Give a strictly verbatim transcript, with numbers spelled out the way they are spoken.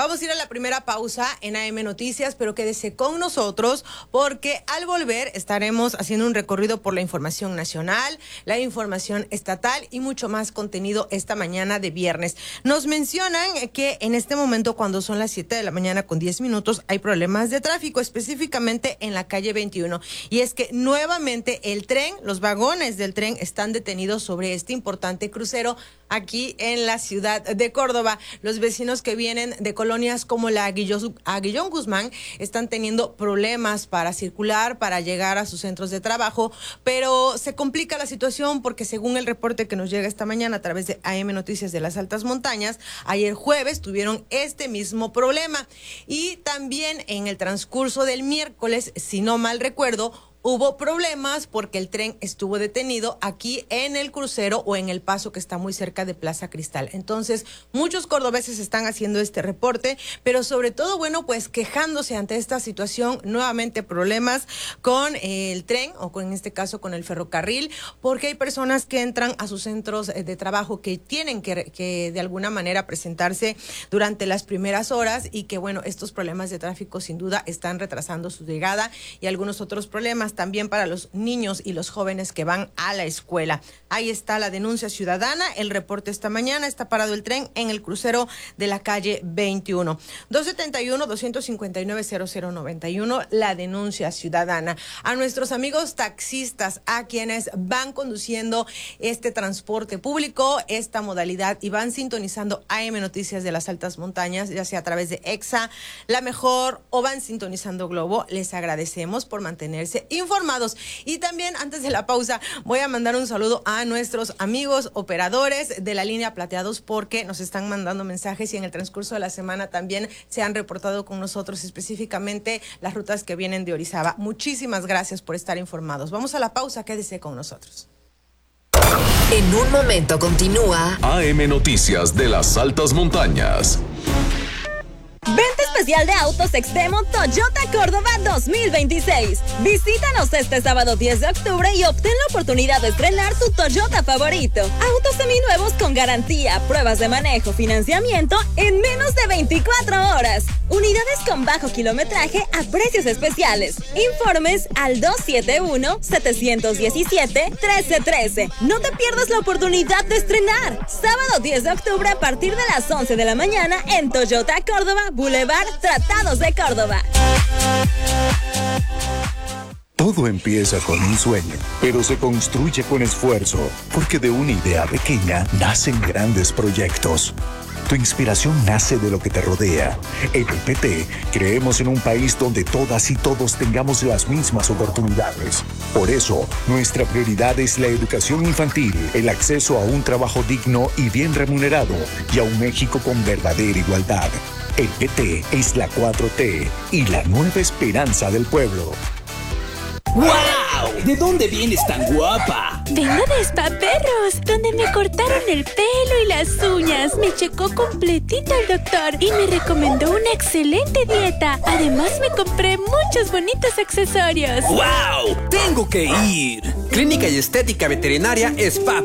Vamos a ir a la primera pausa en A M Noticias, pero quédese con nosotros porque al volver estaremos haciendo un recorrido por la información nacional, la información estatal y mucho más contenido esta mañana de viernes. Nos mencionan que en este momento, cuando son las siete de la mañana con diez minutos, hay problemas de tráfico, específicamente en la calle veintiuno. Y es que nuevamente el tren, los vagones del tren están detenidos sobre este importante crucero aquí en la ciudad de Córdoba. Los vecinos que vienen de colonias como la Aguillón, Aguillón Guzmán están teniendo problemas para circular, para llegar a sus centros de trabajo, pero se complica la situación porque según el reporte que nos llega esta mañana a través de A M Noticias de las Altas Montañas, ayer jueves tuvieron este mismo problema y también en el transcurso del miércoles, si no mal recuerdo, hubo problemas porque el tren estuvo detenido aquí en el crucero o en el paso que está muy cerca de Plaza Cristal. Entonces, muchos cordobeses están haciendo este reporte, pero sobre todo, bueno, pues quejándose ante esta situación, nuevamente problemas con el tren o con, en este caso con el ferrocarril, porque hay personas que entran a sus centros de trabajo que tienen que, que de alguna manera presentarse durante las primeras horas y que, bueno, estos problemas de tráfico sin duda están retrasando su llegada y algunos otros problemas también para los niños y los jóvenes que van a la escuela. Ahí está la denuncia ciudadana, el reporte esta mañana, está parado el tren en el crucero de la calle veintiuno. dos setenta y uno, doscientos cincuenta y nueve, cero cero noventa y uno, la denuncia ciudadana. A nuestros amigos taxistas, a quienes van conduciendo este transporte público, esta modalidad y van sintonizando A M Noticias de las Altas Montañas, ya sea a través de Exa, La Mejor o van sintonizando Globo, les agradecemos por mantenerse informados. informados. Y también antes de la pausa voy a mandar un saludo a nuestros amigos operadores de la línea Plateados porque nos están mandando mensajes y en el transcurso de la semana también se han reportado con nosotros específicamente las rutas que vienen de Orizaba. Muchísimas gracias por estar informados. Vamos a la pausa, quédese con nosotros. En un momento continúa A M Noticias de las Altas Montañas. Venta especial de autos Extremo Toyota Córdoba dos mil veintiséis. Visítanos este sábado diez de octubre y obtén la oportunidad de estrenar tu Toyota favorito. Autos seminuevos con garantía, pruebas de manejo, financiamiento en menos de veinticuatro horas. Unidades con bajo kilometraje a precios especiales. Informes al dos siete uno, siete uno siete, uno tres uno tres. No te pierdas la oportunidad de estrenar. Sábado diez de octubre a partir de las once de la mañana en Toyota Córdoba, Boulevard Tratados de Córdoba. Todo empieza con un sueño, pero se construye con esfuerzo, porque de una idea pequeña nacen grandes proyectos. Tu inspiración nace de lo que te rodea. En el P T creemos en un país donde todas y todos tengamos las mismas oportunidades. Por eso, nuestra prioridad es la educación infantil, el acceso a un trabajo digno y bien remunerado, y a un México con verdadera igualdad. El P T es la cuatro T y la nueva esperanza del pueblo. ¡Wow! ¿De dónde vienes tan guapa? Vengo de Spa Perros, donde me cortaron el pelo y las uñas. Me checó completito el doctor y me recomendó una excelente dieta. Además, me compré muchos bonitos accesorios. ¡Wow! ¡Tengo que ir! Clínica y Estética Veterinaria Spa